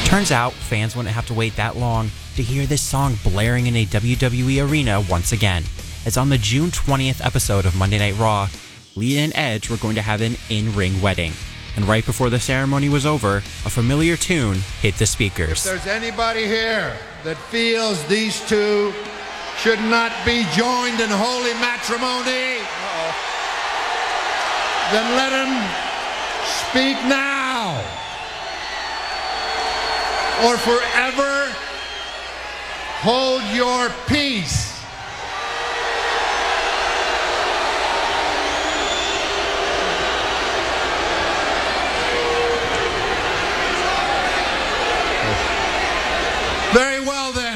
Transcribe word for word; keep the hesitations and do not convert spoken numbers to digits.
Turns out, fans wouldn't have to wait that long to hear this song blaring in a W W E arena once again, as on the June twentieth episode of Monday Night Raw, Lita and Edge were going to have an in-ring wedding. And right before the ceremony was over, a familiar tune hit the speakers. If there's anybody here that feels these two should not be joined in holy matrimony, Uh-oh. then let him speak now, or forever hold your peace.